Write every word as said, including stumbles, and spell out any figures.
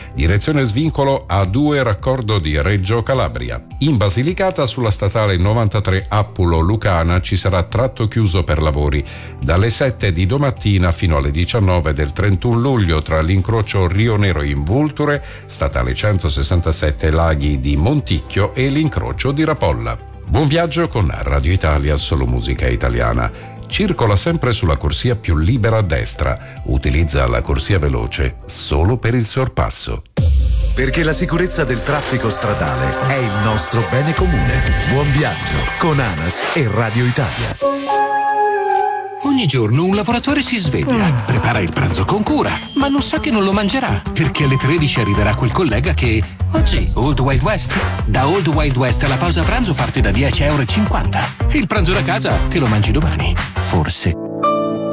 direzione svincolo A due raccordo di Reggio Calabria. In Basilicata sulla statale novantatré Appulo-Lucana ci sarà tratto chiuso per lavori dalle sette di domattina fino alle diciannove del trentuno luglio tra l'incrocio Rio Nero in Vulture, statale centosessantasette Laghi di Monticchio e l'incrocio di Rapolla. Buon viaggio con Radio Italia, solo musica italiana. Circola sempre sulla corsia più libera a destra. Utilizza la corsia veloce solo per il sorpasso. Perché la sicurezza del traffico stradale è il nostro bene comune. Buon viaggio con ANAS e Radio Italia. Ogni giorno un lavoratore si sveglia, prepara il pranzo con cura, ma non sa che non lo mangerà, perché alle tredici arriverà quel collega che... Oggi, Old Wild West. Da Old Wild West la pausa pranzo parte da dieci virgola cinquanta euro. Il pranzo da casa te lo mangi domani. Forse.